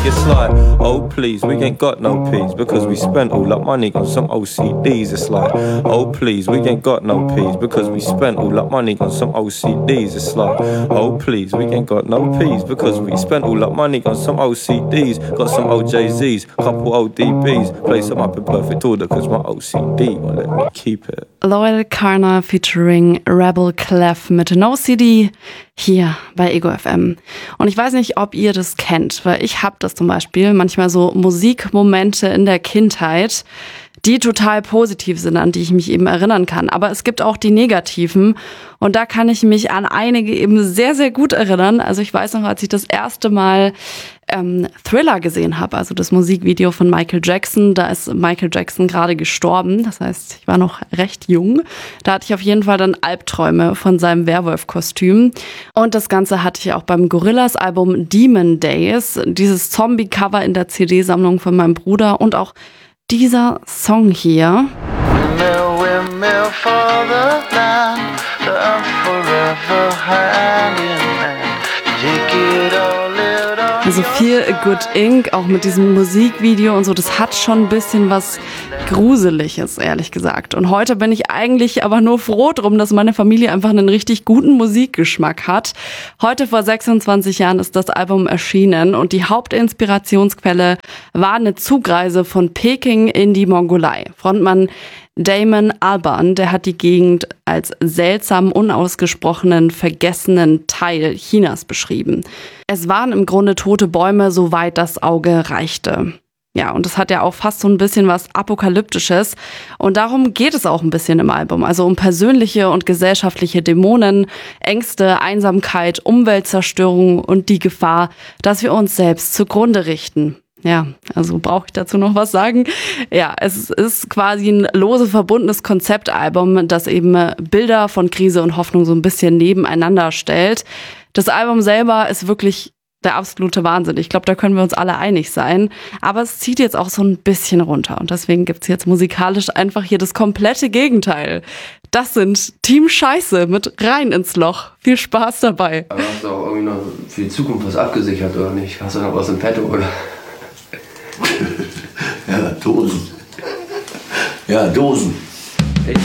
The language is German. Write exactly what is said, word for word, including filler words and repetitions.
It's like, oh please, we ain't got no peas because we spent all that money on some O C Ds. It's like, oh please, we ain't got no peas because we spent all that money on some O C Ds. It's like, oh please, we ain't got no peas because we spent all that money on some O C Ds. Got some O J Zs, couple O D Bs, place them up in perfect order cause my O C D won't let me keep it. Loyal Carner featuring Rebel Clef mit No C D hier bei Ego F M. Und ich weiß nicht, ob ihr das kennt, weil ich habe das zum Beispiel manchmal so Musikmomente in der Kindheit, die total positiv sind, an die ich mich eben erinnern kann. Aber es gibt auch die negativen und da kann ich mich an einige eben sehr, sehr gut erinnern. Also ich weiß noch, als ich das erste Mal ähm, Thriller gesehen habe, also das Musikvideo von Michael Jackson, da ist Michael Jackson gerade gestorben. Das heißt, ich war noch recht jung. Da hatte ich auf jeden Fall dann Albträume von seinem Werwolf-Kostüm. Und das Ganze hatte ich auch beim Gorillaz-Album Demon Days, dieses Zombie-Cover in der C D-Sammlung von meinem Bruder und auch dieser Song hier. Windmill, windmill for the land, the earth forever hand in hand. Take it all, it all. Also Feel Good Incorporated, auch mit diesem Musikvideo und so, das hat schon ein bisschen was Gruseliges, ehrlich gesagt. Und heute bin ich eigentlich aber nur froh drum, dass meine Familie einfach einen richtig guten Musikgeschmack hat. Heute vor sechsundzwanzig Jahren ist das Album erschienen und die Hauptinspirationsquelle war eine Zugreise von Peking in die Mongolei. Frontmann Damon Albarn, der hat die Gegend als seltsam, unausgesprochenen, vergessenen Teil Chinas beschrieben. Es waren im Grunde tote Bäume, soweit das Auge reichte. Ja, und das hat ja auch fast so ein bisschen was Apokalyptisches. Und darum geht es auch ein bisschen im Album. Also um persönliche und gesellschaftliche Dämonen, Ängste, Einsamkeit, Umweltzerstörung und die Gefahr, dass wir uns selbst zugrunde richten. Ja, also brauche ich dazu noch was sagen? Ja, es ist quasi ein lose verbundenes Konzeptalbum, das eben Bilder von Krise und Hoffnung so ein bisschen nebeneinander stellt. Das Album selber ist wirklich der absolute Wahnsinn. Ich glaube, da können wir uns alle einig sein. Aber es zieht jetzt auch so ein bisschen runter. Und deswegen gibt's jetzt musikalisch einfach hier das komplette Gegenteil. Das sind Team Scheiße mit Rein ins Loch. Viel Spaß dabei. Aber hast du auch irgendwie noch für die Zukunft was abgesichert, oder nicht? Hast du noch was im Petto, oder? Ja, Dosen. Ja, Dosen.